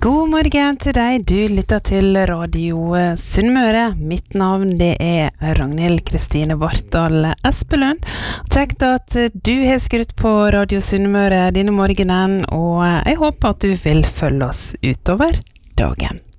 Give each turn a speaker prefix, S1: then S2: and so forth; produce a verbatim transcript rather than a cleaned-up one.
S1: God morgen til deg, du lytter til Radio Sunnmøre. Mitt navn det er Ragnhild Kristine Bartdal Espelund. Kjekt at du har skrutt på Radio Sunnmøre denne morgenen, og jeg håper at du vil følge oss utover dagen.